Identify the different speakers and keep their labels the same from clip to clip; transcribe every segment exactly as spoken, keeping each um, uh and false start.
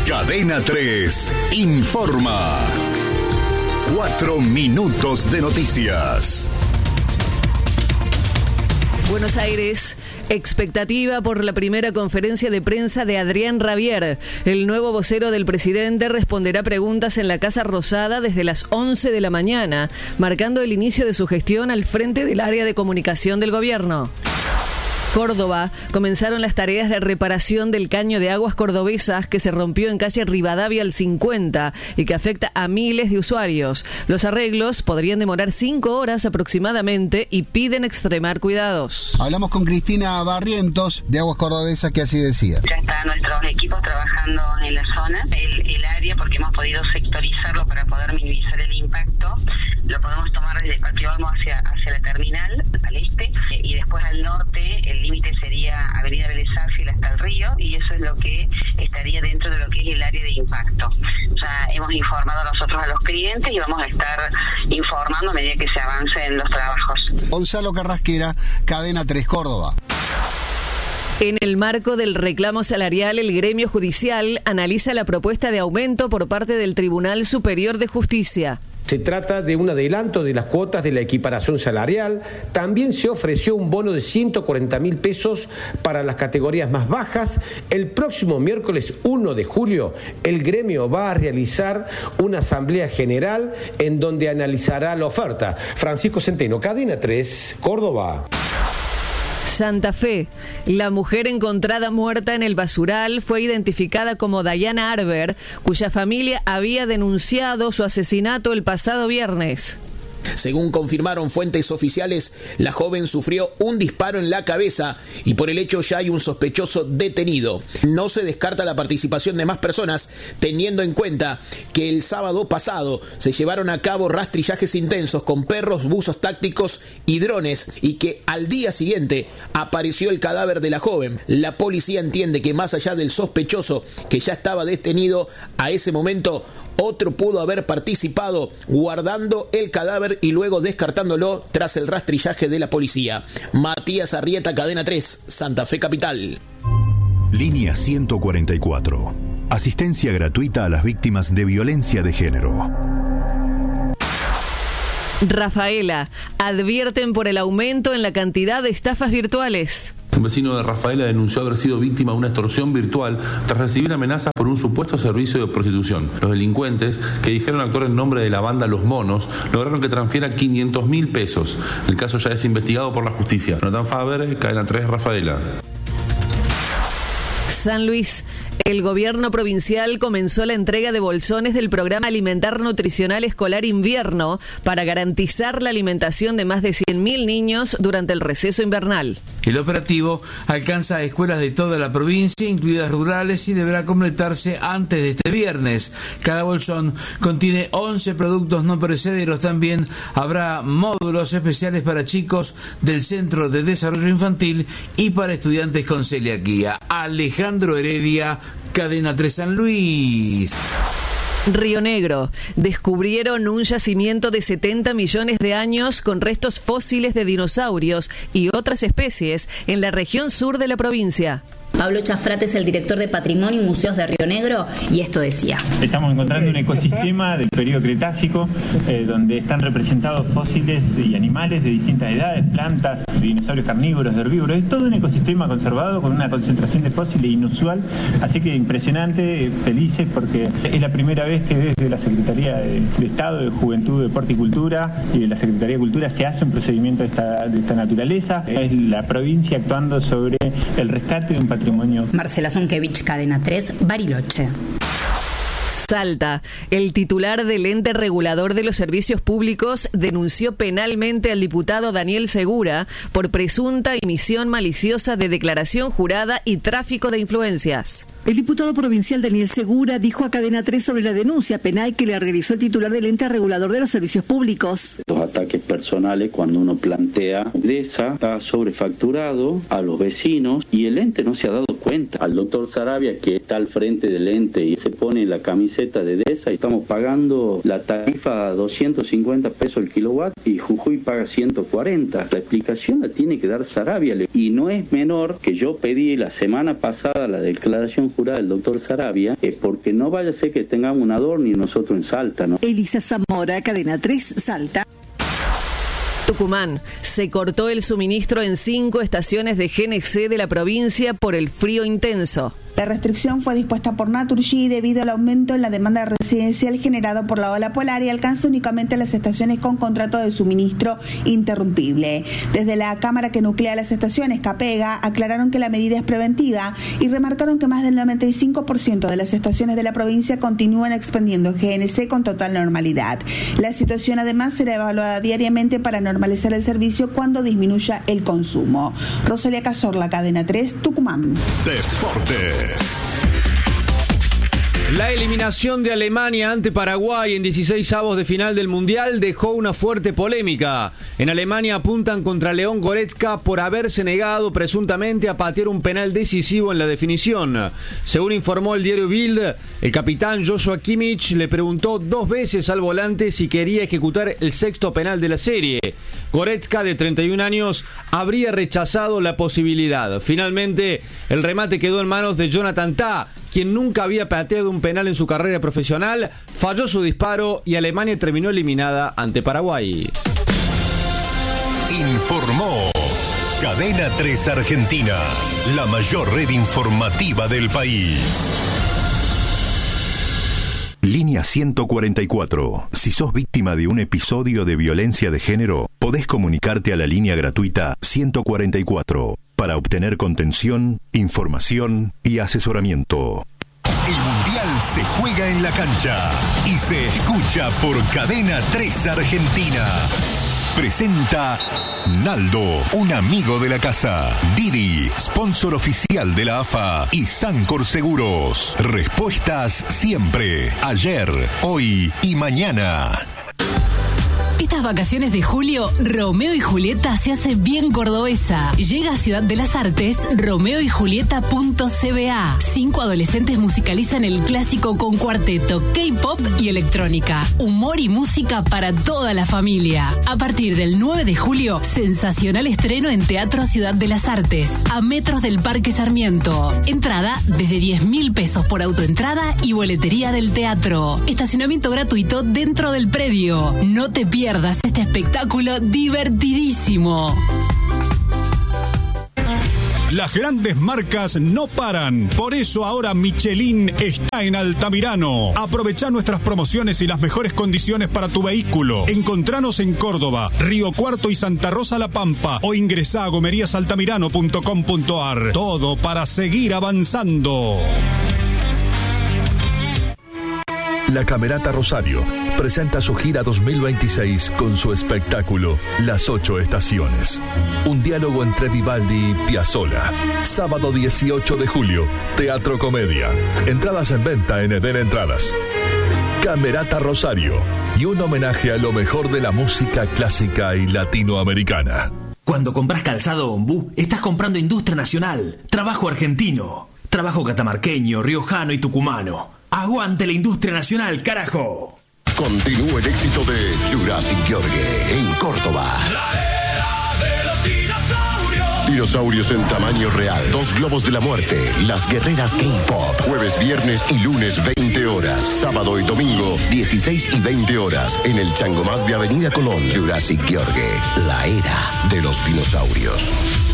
Speaker 1: Cadena tres informa. Cuatro minutos de noticias.
Speaker 2: Buenos Aires, expectativa por la primera conferencia de prensa de Adrián Rabier. El nuevo vocero del presidente responderá preguntas en la Casa Rosada desde las once de la mañana, marcando el inicio de su gestión al frente del área de comunicación del gobierno. Córdoba, comenzaron las tareas de reparación del caño de aguas cordobesas que se rompió en calle Rivadavia al cincuenta y que afecta a miles de usuarios. Los arreglos podrían demorar cinco horas aproximadamente y piden extremar cuidados.
Speaker 3: Hablamos con Cristina Barrientos de Aguas Cordobesas, que así decía.
Speaker 4: Ya están nuestros equipos trabajando en la zona, el, el área, porque hemos podido sectorizarlo para poder minimizar el impacto. Lo podemos tomar desde Patio Olmo hacia, hacia la terminal, al este, y después al norte. El límite sería Avenida Vélez Sarsfield hasta el río, y eso es lo que estaría dentro de lo que es el área de impacto. Ya hemos informado nosotros a los clientes y vamos a estar informando a medida que se avancen los trabajos.
Speaker 3: Gonzalo Carrasquera, Cadena tres Córdoba.
Speaker 2: En el marco del reclamo salarial, el gremio judicial analiza la propuesta de aumento por parte del Tribunal Superior de Justicia.
Speaker 5: Se trata de un adelanto de las cuotas de la equiparación salarial. También se ofreció un bono de ciento cuarenta mil pesos para las categorías más bajas. El próximo miércoles uno de julio, el gremio va a realizar una asamblea general en donde analizará la oferta. Francisco Centeno, Cadena tres, Córdoba.
Speaker 2: Santa Fe. La mujer encontrada muerta en el basural fue identificada como Dayana Arber, cuya familia había denunciado su asesinato el pasado viernes.
Speaker 6: Según confirmaron fuentes oficiales, la joven sufrió un disparo en la cabeza y por el hecho ya hay un sospechoso detenido. No se descarta la participación de más personas, teniendo en cuenta que el sábado pasado se llevaron a cabo rastrillajes intensos con perros, buzos tácticos y drones, y que al día siguiente apareció el cadáver de la joven. La policía entiende que más allá del sospechoso que ya estaba detenido a ese momento, otro pudo haber participado guardando el cadáver y luego descartándolo tras el rastrillaje de la policía. Matías Arrieta, Cadena tres, Santa Fe Capital.
Speaker 1: Línea ciento cuarenta y cuatro. Asistencia gratuita a las víctimas de violencia de género.
Speaker 2: Rafaela, advierten por el aumento en la cantidad de estafas virtuales.
Speaker 7: Un vecino de Rafaela denunció haber sido víctima de una extorsión virtual tras recibir amenazas por un supuesto servicio de prostitución. Los delincuentes, que dijeron actuar en nombre de la banda Los Monos, lograron que transfiera quinientos mil pesos. El caso ya es investigado por la justicia. Jonathan Faber, Cadena tres, Rafaela.
Speaker 2: San Luis. El gobierno provincial comenzó la entrega de bolsones del programa Alimentar Nutricional Escolar Invierno para garantizar la alimentación de más de cien mil niños durante el receso invernal.
Speaker 8: El operativo alcanza a escuelas de toda la provincia, incluidas rurales, y deberá completarse antes de este viernes. Cada bolsón contiene once productos no perecederos. También habrá módulos especiales para chicos del Centro de Desarrollo Infantil y para estudiantes con celiaquía. Alejandro Heredia, Cadena tres San Luis.
Speaker 2: Río Negro. Descubrieron un yacimiento de setenta millones de años con restos fósiles de dinosaurios y otras especies en la región sur de la provincia.
Speaker 9: Pablo Chafrate es el director de Patrimonio y Museos de Río Negro y esto decía.
Speaker 10: Estamos encontrando un ecosistema del periodo Cretácico eh, donde están representados fósiles y animales de distintas edades, plantas, dinosaurios carnívoros, de herbívoros. Es todo un ecosistema conservado con una concentración de fósiles inusual, así que impresionante, felices porque es la primera vez que desde la Secretaría de, de Estado de Juventud, Deporte y Cultura y de la Secretaría de Cultura se hace un procedimiento de esta, de esta naturaleza. Es la provincia actuando sobre el rescate de un patrimonio.
Speaker 9: Marcela Zonkevich, Cadena tres, Bariloche.
Speaker 2: Salta. El titular del ente regulador de los servicios públicos denunció penalmente al diputado Daniel Segura por presunta emisión maliciosa de declaración jurada y tráfico de influencias.
Speaker 11: El diputado provincial Daniel Segura dijo a Cadena tres sobre la denuncia penal que le realizó el titular del ente regulador de los servicios públicos.
Speaker 12: Los ataques personales, cuando uno plantea DESA, está sobrefacturado a los vecinos y el ente no se ha dado cuenta. Al doctor Sarabia, que está al frente del ente y se pone la camiseta de DESA, y estamos pagando la tarifa a doscientos cincuenta pesos el kilowatt y Jujuy paga ciento cuarenta. La explicación la tiene que dar Sarabia y no es menor que yo pedí la semana pasada la declaración jurada del doctor Sarabia, eh, porque no vaya a ser que tengamos un adorno y nosotros en Salta, ¿no?
Speaker 11: Elisa Zamora, Cadena tres, Salta.
Speaker 2: Tucumán. Se cortó el suministro en cinco estaciones de G N C de la provincia por el frío intenso.
Speaker 13: La restricción fue dispuesta por Naturgy debido al aumento en la demanda residencial generado por la ola polar y alcanza únicamente las estaciones con contrato de suministro interrumpible. Desde la Cámara que nuclea las estaciones, CAPEGA, aclararon que la medida es preventiva y remarcaron que más del noventa y cinco por ciento de las estaciones de la provincia continúan expendiendo G N C con total normalidad. La situación además será evaluada diariamente para normalizar el servicio cuando disminuya el consumo. Rosalía Cazorla, Cadena tres, Tucumán.
Speaker 1: Deportes.
Speaker 14: La eliminación de Alemania ante Paraguay en dieciseisavos de final del Mundial dejó una fuerte polémica. En Alemania apuntan contra León Goretzka por haberse negado presuntamente a patear un penal decisivo en la definición. Según informó el diario Bild, el capitán Joshua Kimmich le preguntó dos veces al volante si quería ejecutar el sexto penal de la serie. Goretzka, de treinta y un años, habría rechazado la posibilidad. Finalmente, el remate quedó en manos de Jonathan Tah, quien nunca había pateado un penal en su carrera profesional, falló su disparo y Alemania terminó eliminada ante Paraguay.
Speaker 1: Informó Cadena tres Argentina, la mayor red informativa del país. Línea ciento cuarenta y cuatro. Si sos víctima de un episodio de violencia de género, podés comunicarte a la línea gratuita ciento cuarenta y cuatro para obtener contención, información y asesoramiento. El Mundial se juega en la cancha y se escucha por Cadena tres Argentina. Presenta Naldo, un amigo de la casa. Didi, sponsor oficial de la A F A. Y Sancor Seguros. Respuestas siempre, ayer, hoy y mañana.
Speaker 15: Estas vacaciones de julio, Romeo y Julieta se hace bien cordobesa. Llega a Ciudad de las Artes, romeo y julieta punto c b a. Cinco adolescentes musicalizan el clásico con cuarteto, K-pop y electrónica. Humor y música para toda la familia. A partir del nueve de julio, sensacional estreno en Teatro Ciudad de las Artes, a metros del Parque Sarmiento. Entrada desde diez mil pesos por autoentrada y boletería del teatro. Estacionamiento gratuito dentro del predio. No te pierdas este espectáculo divertidísimo.
Speaker 16: Las grandes marcas no paran, por eso ahora Michelin está en Altamirano. Aprovecha nuestras promociones y las mejores condiciones para tu vehículo. Encontranos en Córdoba, Río Cuarto y Santa Rosa La Pampa o ingresá a gomerías altamirano punto com punto a r. Todo para seguir avanzando.
Speaker 17: La Camerata Rosario presenta su gira dos mil veintiséis con su espectáculo Las Ocho Estaciones. Un diálogo entre Vivaldi y Piazzolla. Sábado dieciocho de julio, Teatro Comedia. Entradas en venta en Eden Entradas. Camerata Rosario y un homenaje a lo mejor de la música clásica y latinoamericana.
Speaker 18: Cuando compras calzado Ombú, estás comprando industria nacional, trabajo argentino, trabajo catamarqueño, riojano y tucumano. ¡Aguante la industria nacional, carajo!
Speaker 19: Continúa el éxito de Jurassic Gheorghe en Córdoba.
Speaker 20: La era de los dinosaurios.
Speaker 19: Dinosaurios en tamaño real. Dos globos de la muerte. Las guerreras K-pop. Jueves, viernes y lunes veinte horas. Sábado y domingo dieciséis y veinte horas. En el Changomás de Avenida Colón. Jurassic Gheorghe. La era de los dinosaurios.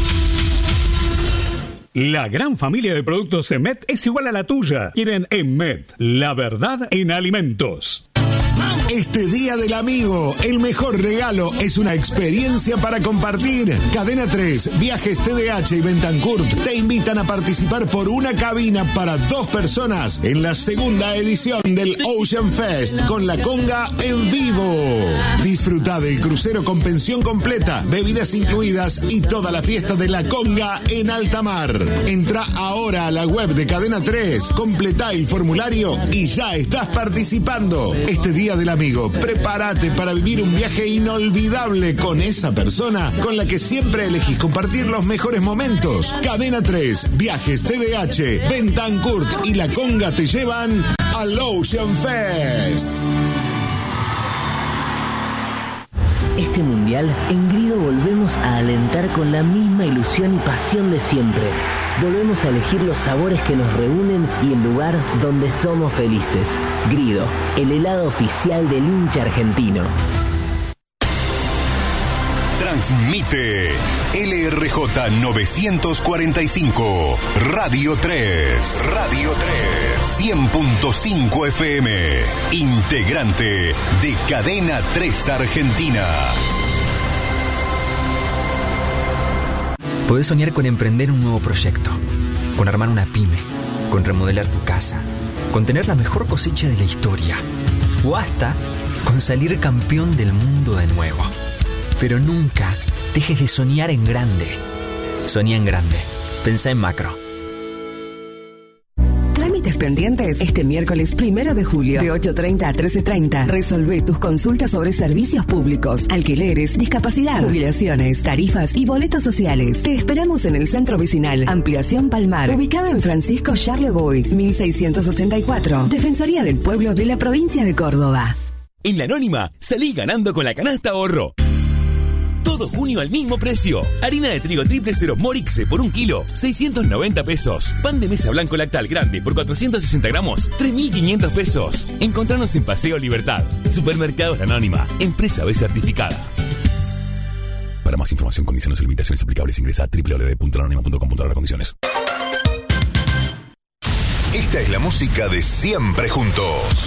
Speaker 21: La gran familia de productos Emet es igual a la tuya. Quieren Emet, la verdad en alimentos.
Speaker 22: Este Día del Amigo, el mejor regalo es una experiencia para compartir. Cadena tres, Viajes T D H y Bentancourt te invitan a participar por una cabina para dos personas en la segunda edición del Ocean Fest con la conga en vivo. Disfruta del crucero con pensión completa, bebidas incluidas y toda la fiesta de la conga en alta mar. Entra ahora a la web de Cadena tres, completa el formulario y ya estás participando. Este Día del Amigo, prepárate para vivir un viaje inolvidable con esa persona con la que siempre elegís compartir los mejores momentos. Cadena tres, Viajes T D H, Bentancourt y La Conga te llevan al Ocean Fest.
Speaker 23: Este mundial, en Grido volvemos a alentar con la misma ilusión y pasión de siempre.
Speaker 3: volvemos a elegir los sabores que nos reúnen y el lugar donde somos felices. Grido, el helado oficial del hincha argentino.
Speaker 1: Transmite L R J novecientos cuarenta y cinco, Radio tres. Radio tres. cien punto cinco F M. Integrante de Cadena tres Argentina.
Speaker 4: Podés soñar con emprender un nuevo proyecto, con armar una pyme, con remodelar tu casa, con tener la mejor cosecha de la historia, o hasta con salir campeón del mundo de nuevo. Pero nunca dejes de soñar en grande. Soñá en grande. Pensá en macro.
Speaker 5: Trámites pendientes este miércoles primero de julio de ocho treinta a trece treinta. Resolvé tus consultas sobre servicios públicos, alquileres, discapacidad, jubilaciones, tarifas y boletos sociales. Te esperamos en el Centro Vecinal Ampliación Palmar, ubicado en Francisco Charlevoix, mil seiscientos ochenta y cuatro. Defensoría del Pueblo de la Provincia de Córdoba.
Speaker 24: En La Anónima, salí ganando con la canasta ahorro. Todo junio al mismo precio. Harina de trigo triple cero Morixe por un kilo, seiscientos noventa pesos. Pan de mesa blanco lactal grande por cuatrocientos sesenta gramos, tres mil quinientos pesos. Encontranos en Paseo Libertad. Supermercados La Anónima. Empresa B certificada.
Speaker 1: Para más información, condiciones y limitaciones aplicables, ingresa a doble u doble u doble u punto la anónima punto com punto a r condiciones. Esta es la música de Siempre Juntos.